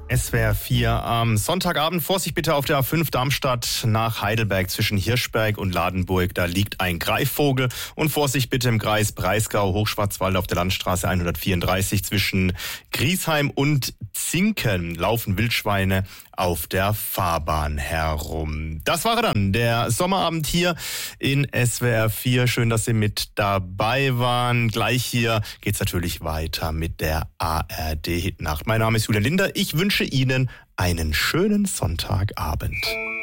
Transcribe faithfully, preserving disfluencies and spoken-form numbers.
S W R vier am Sonntagabend. Vorsicht bitte auf der A fünf Darmstadt nach Heidelberg zwischen Hirschberg und Ladenburg. Da liegt ein Greifvogel. Und Vorsicht bitte im Kreis Breisgau-Hochschwarzwald auf der Landstraße hundertvierunddreißig zwischen Griesheim und Zinken laufen Wildschweine auf der Fahrbahn herum. Das war dann der Sommerabend hier in S W R vier. Schön, dass Sie mit dabei waren. Gleich hier geht's natürlich weiter mit der A R D Hitnacht. Mein Name ist Julian Linder. Ich wünsche Ihnen einen schönen Sonntagabend.